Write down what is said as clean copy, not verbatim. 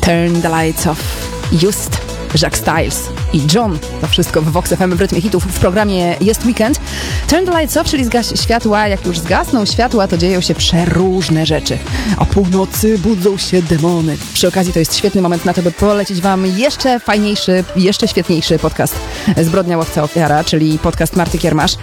Turn the Lights Off, Just, Jack Styles i John. To wszystko w Vox FM w rytmie hitów w programie Jest Weekend. Turn the Lights Off, czyli zgaś światła. Jak już zgasną światła, to dzieją się przeróżne rzeczy. O północy budzą się demony. Przy okazji to jest świetny moment na to, by polecić wam jeszcze fajniejszy, jeszcze świetniejszy podcast Zbrodnia, łowca, ofiara, czyli podcast Marty Kiermasz.